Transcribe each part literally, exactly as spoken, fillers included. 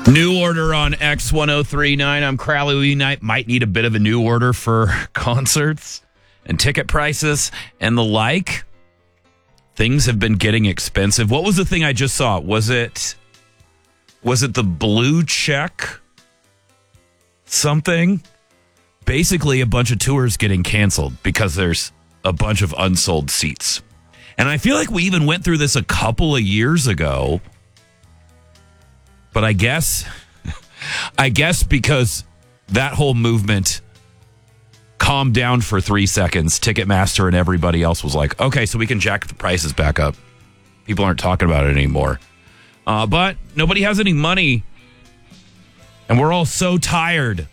New order on X ten thirty-nine. I'm Crowley. We might need a bit of a new order for concerts and ticket prices and the like. Things have been getting expensive. What was the thing I just saw? Was it was it the Blue Check something? Basically, a bunch of tours getting canceled because there's a bunch of unsold seats. And I feel like we even went through this a couple of years ago. But I guess, I guess because that whole movement calmed down for three seconds, Ticketmaster and everybody else was like, okay, so we can jack the prices back up. People aren't talking about it anymore. Uh, but nobody has any money. And we're all so tired.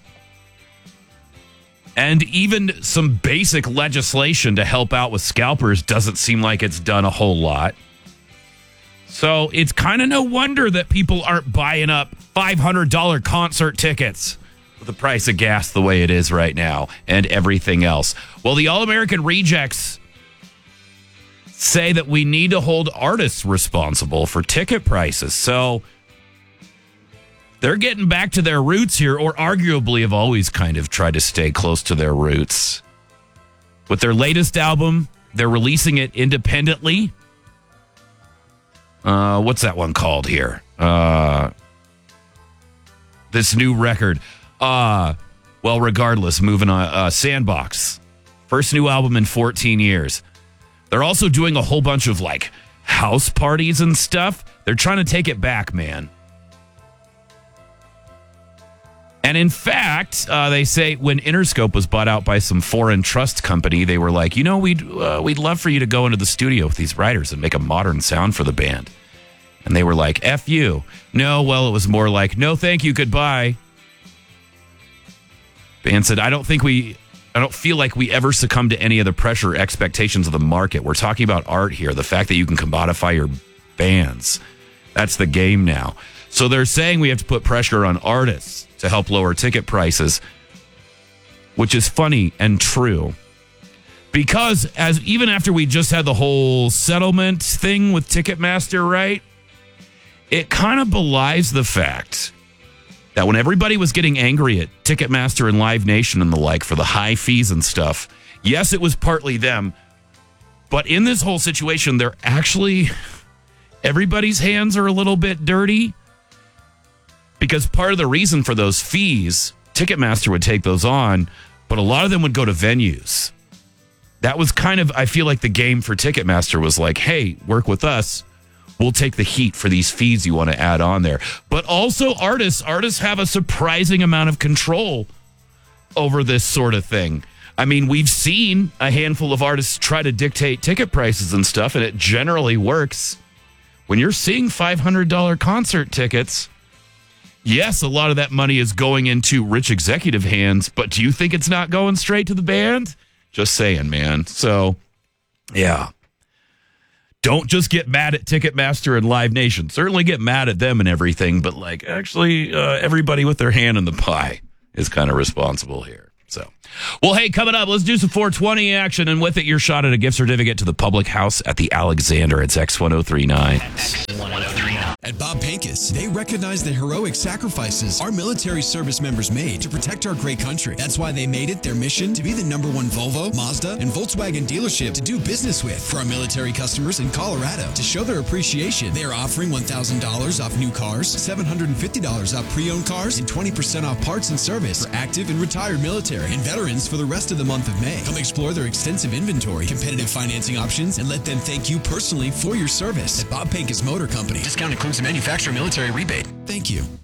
And even some basic legislation to help out with scalpers doesn't seem like it's done a whole lot. So it's kind of no wonder that people aren't buying up five hundred dollars concert tickets with the price of gas the way it is right now and everything else. Well, the All-American Rejects say that we need to hold artists responsible for ticket prices. So they're getting back to their roots here, or arguably have always kind of tried to stay close to their roots. With their latest album, they're releasing it independently. Uh, what's that one called here? Uh, this new record. Uh, well, regardless, moving on. Uh, Sandbox. First new album in fourteen years. They're also doing a whole bunch of like house parties and stuff. They're trying to take it back, man. And in fact, uh, they say when Interscope was bought out by some foreign trust company, they were like, you know, we'd uh, we'd love for you to go into the studio with these writers and make a modern sound for the band. And they were like, F you. No, well, it was more like, no, thank you, goodbye. Band said, I don't think we, I don't feel like we ever succumb to any of the pressure or expectations of the market. We're talking about art here. The fact that you can commodify your bands. That's the game now. So they're saying we have to put pressure on artists to help lower ticket prices, which is funny and true. Because as even after we just had the whole settlement thing with Ticketmaster, right? It kind of belies the fact that when everybody was getting angry at Ticketmaster and Live Nation and the like for the high fees and stuff, yes, it was partly them. But in this whole situation, they're actually, everybody's hands are a little bit dirty. Because part of the reason for those fees, Ticketmaster would take those on, but a lot of them would go to venues. That was kind of, I feel like the game for Ticketmaster was like, hey, work with us. We'll take the heat for these fees you want to add on there. But also artists, artists have a surprising amount of control over this sort of thing. I mean, we've seen a handful of artists try to dictate ticket prices and stuff, and it generally works. When you're seeing five hundred dollars concert tickets, yes, a lot of that money is going into rich executive hands, but do you think it's not going straight to the band? Just saying, man. So, yeah. Don't just get mad at Ticketmaster and Live Nation. Certainly get mad at them and everything, but like actually uh, everybody with their hand in the pie is kind of responsible here. So, well, hey, coming up, let's do some four twenty action, and with it, your shot at a gift certificate to the Public House at the Alexander. It's X ten thirty-nine. X ten thirty-nine. At Bob Pincus, they recognize the heroic sacrifices our military service members made to protect our great country. That's why they made it their mission to be the number one Volvo, Mazda, and Volkswagen dealership to do business with. For our military customers in Colorado, to show their appreciation, they are offering one thousand dollars off new cars, seven hundred fifty dollars off pre-owned cars, and twenty percent off parts and service for active and retired military and veterans for the rest of the month of May. Come explore their extensive inventory, competitive financing options, and let them thank you personally for your service. At Bob Pincus Motor Company, discount includes a manufacturer military rebate. Thank you.